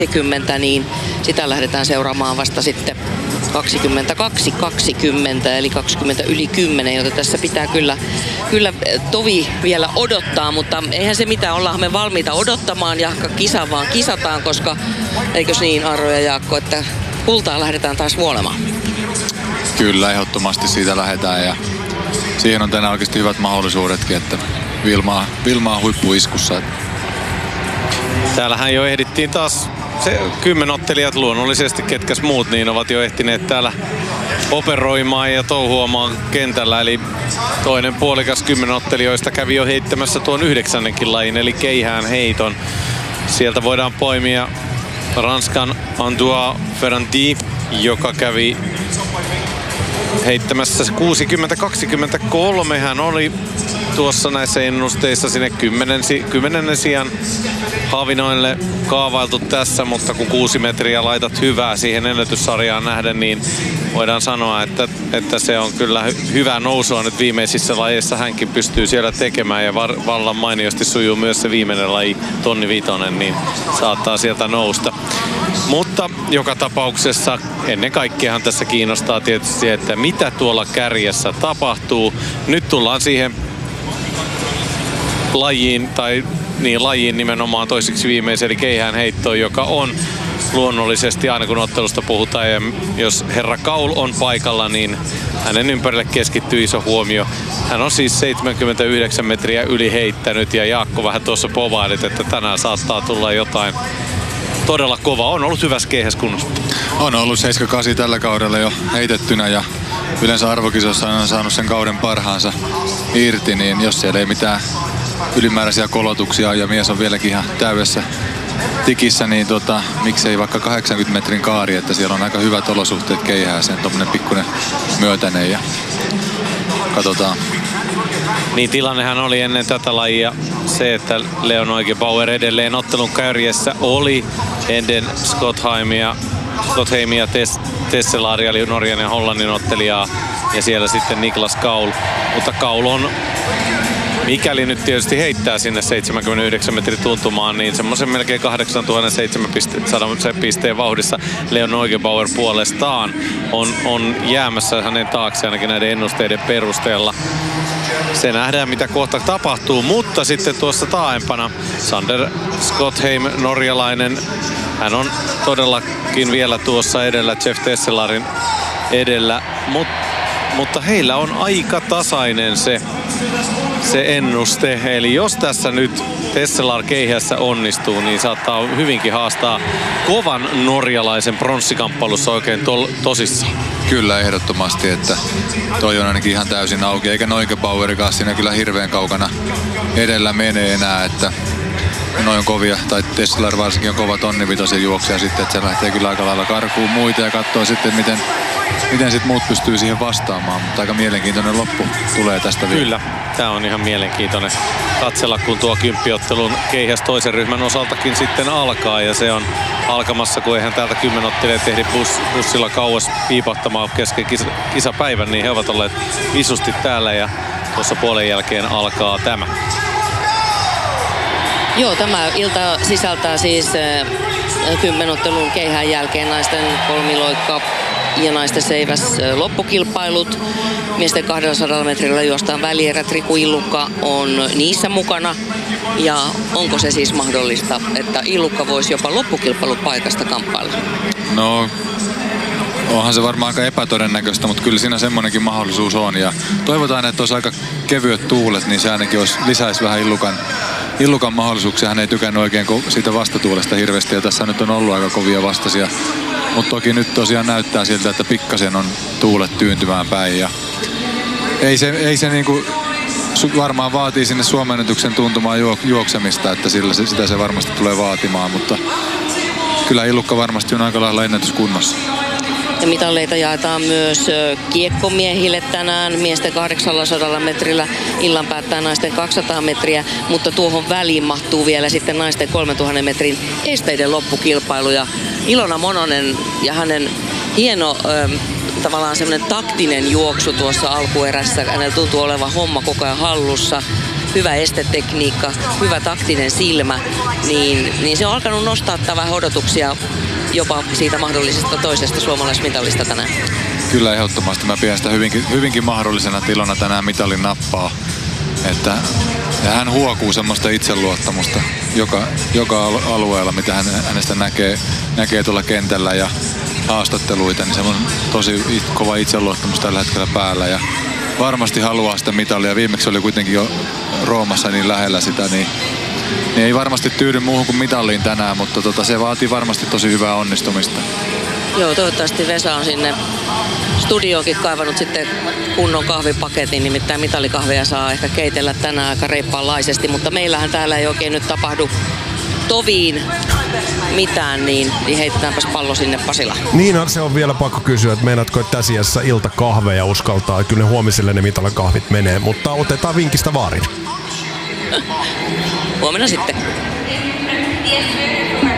20, niin sitä lähdetään seuraamaan vasta sitten 22.20 eli 20 yli 10, joten tässä pitää kyllä tovi vielä odottaa, mutta eihän se mitään, ollaan me valmiita odottamaan ja vaan kisataan, koska eikös niin, Arro ja Jaakko, että kultaa lähdetään taas vuolemaan. Kyllä, ehdottomasti siitä lähdetään ja siihen on tänään oikeasti hyvät mahdollisuudetkin, että Vilma on huippuiskussa. Täällähän jo ehdittiin taas se 10 ottelijat luonnollisesti, ketkäs muut, niin ovat jo ehtineet täällä operoimaan ja touhuamaan kentällä. Eli toinen puolikas 10 ottelijoista kävi jo heittämässä tuon 9. lajin, eli keihään heiton. Sieltä voidaan poimia Ranskan Antoine Ferrandi, joka kävi heittämässä 60-23. Hän oli tuossa näissä ennusteissa sinne 10. sijan havinoille kaavailtu tässä, mutta kun 6 metriä laitat hyvää siihen ennätyssarjaan nähden, niin voidaan sanoa, että se on kyllä hyvää nousua nyt viimeisissä lajeissa. Hänkin pystyy siellä tekemään ja vallan mainiosti sujuu myös se viimeinen laji, tonni 5, niin saattaa sieltä nousta. Mutta joka tapauksessa ennen kaikkeahan tässä kiinnostaa tietysti, että mitä tuolla kärjessä tapahtuu. Nyt tullaan siihen lajiin nimenomaan toiseksi viimeisen, eli keihään heittoon, joka on luonnollisesti aina kun ottelusta puhutaan ja jos herra Kaul on paikalla, niin hänen ympärille keskittyy iso huomio. Hän on siis 79 metriä yli heittänyt ja Jaakko vähän tuossa povailit, että tänään saattaa tulla jotain todella kova. On ollut hyvässä keihäskunnossa. On ollut 7-8 tällä kaudella jo heitettynä ja yleensä arvokisossa on saanut sen kauden parhaansa irti, niin jos siellä ei mitään ylimääräisiä kolotuksia ja mies on vieläkin ihan täydessä tikissä, niin miksei vaikka 80 metrin kaari, että siellä on aika hyvät olosuhteet keihääseen, tommonen pikkuinen myötäinen ja katsotaan. Niin tilannehan oli ennen tätä lajia se, että Leon Neugebauer edelleen ottelun kärjessä oli ennen Skottheimia Tesselaria, eli Norjan ja Hollannin ottelijaa, ja siellä sitten Niklas Kaul. Mutta Kaul on, mikäli nyt tietysti heittää sinne 79 metrin tuntumaan, niin semmoisen melkein 8700 pisteen vauhdissa Leon Neugebauer puolestaan on jäämässä hänen taakse ainakin näiden ennusteiden perusteella. Se nähdään, mitä kohta tapahtuu, mutta sitten tuossa taaempana Sander Skottheim, norjalainen, hän on todellakin vielä tuossa edellä, Jeff Tesselarin edellä, mutta heillä on aika tasainen se ennuste. Eli jos tässä nyt Tesselar keihässä onnistuu, niin saattaa hyvinkin haastaa kovan norjalaisen pronssikamppailussa oikein tosissaan. Kyllä, ehdottomasti, että toi on ainakin ihan täysin auki, eikä Neugebauerikaan siinä kyllä hirveän kaukana edellä menee enää, että noin on kovia, tai Tesselar varsinkin on kova tonnivitosen juoksija sitten, että se lähtee kyllä aika lailla karkuun muita ja katsoo sitten, miten sitten muut pystyy siihen vastaamaan, mutta aika mielenkiintoinen loppu tulee tästä vielä. Kyllä, tämä on ihan mielenkiintoinen katsella, kun tuo kymppiottelun keihäs toisen ryhmän osaltakin sitten alkaa, ja se on alkamassa, kun eihän täältä 10 ottelijat ehdi bussilla kauas piipahtamaan kesken kisapäivän, niin he ovat olleet visusti täällä, ja tuossa puolen jälkeen alkaa tämä. Joo, tämä ilta sisältää siis 10 ottelun keihään jälkeen naisten kolmiloikka ja naisten seiväs loppukilpailut. Miesten 200 metrillä juostaan välierät. Riku Illukka on niissä mukana. Ja onko se siis mahdollista, että Illukka voisi jopa loppukilpailupaikasta kamppailla? No, onhan se varmaan aika epätodennäköistä, mutta kyllä siinä semmoinenkin mahdollisuus on. Ja toivotaan, että olisi aika kevyet tuulet, niin se ainakin lisäisi vähän Illukan mahdollisuuksia. Hän ei tykännyt oikein siitä vastatuulesta hirveästi ja tässä nyt on ollut aika kovia vastaisia. Mutta toki nyt tosiaan näyttää siltä, että pikkasen on tuulet tyyntymään päin. Ja ei se niinku varmaan vaatii sinne suomennetyksen tuntumaan juoksemista, että sitä se varmasti tulee vaatimaan, mutta kyllä Illukka varmasti on aika lailla ennätyskunnossa. Ja mitalleita jaetaan myös kiekkomiehille tänään miesten 800 metrillä. Illan päättää naisten 200 metriä, mutta tuohon väliin mahtuu vielä sitten naisten 3000 metrin esteiden loppukilpailu. Ja Ilona Mononen ja hänen hieno tavallaan semmoinen taktinen juoksu tuossa alkuerässä. Hänellä tuntuu olevan homma koko ajan hallussa. hyvä estetekniikka, hyvä taktinen silmä, niin se on alkanut nostaa vähän odotuksia jopa siitä mahdollisesta toisesta suomalaismitallista tänään. Kyllä ehdottomasti. Mä pidän sitä hyvinkin mahdollisena tilana tänään mitalin nappaa. Ja hän huokuu semmoista itseluottamusta joka alueella, mitä hänestä näkee tuolla kentällä ja haastatteluita, niin se on tosi kova itseluottamus tällä hetkellä päällä ja varmasti haluaa sitä mitalia. Viimeksi oli kuitenkin jo Roomassa niin lähellä sitä, niin ei varmasti tyydy muuhun kuin mitaliin tänään, mutta se vaatii varmasti tosi hyvää onnistumista. Joo, toivottavasti Vesa on sinne studioonkin kaivannut sitten kunnon kahvipaketin, nimittäin mitalikahveja saa ehkä keitellä tänään aika reippaanlaisesti, mutta meillähän täällä ei oikein nyt tapahdu toviin mitään, niin heitetäänpäs pallo sinne Pasilaan. Niin, se on vielä pakko kysyä, että meinaatko, että tässä iässä iltakahveja uskaltaa? Kyllä ne huomiselle ne mitalikahvit menee, mutta otetaan vinkistä vaarin. Huomenna sitten.